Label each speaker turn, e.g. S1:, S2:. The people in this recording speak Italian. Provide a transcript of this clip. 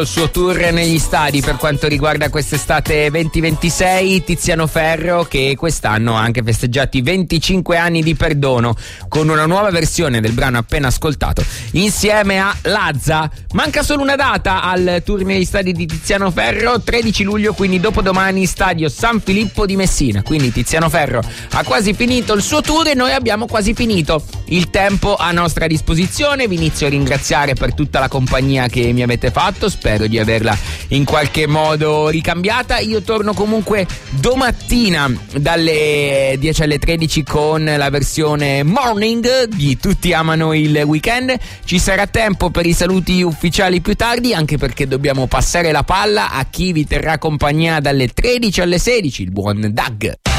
S1: Il suo tour negli stadi per quanto riguarda quest'estate 2026, Tiziano Ferro, che quest'anno ha anche festeggiato i 25 anni di perdono con una nuova versione del brano appena ascoltato insieme a Lazza. Manca solo una data al tour negli stadi di Tiziano Ferro, 13 luglio, quindi dopodomani, stadio San Filippo di Messina. Quindi Tiziano Ferro ha quasi finito il suo tour e noi abbiamo quasi finito il tempo a nostra disposizione. Vi inizio a ringraziare per tutta la compagnia che mi avete fatto, spero di averla in qualche modo ricambiata. Io torno comunque domattina dalle 10 alle 13 con la versione morning di Tutti amano il weekend. Ci sarà tempo per i saluti ufficiali più tardi, anche perché dobbiamo passare la palla a chi vi terrà compagnia dalle 13 alle 16, il buon Doug.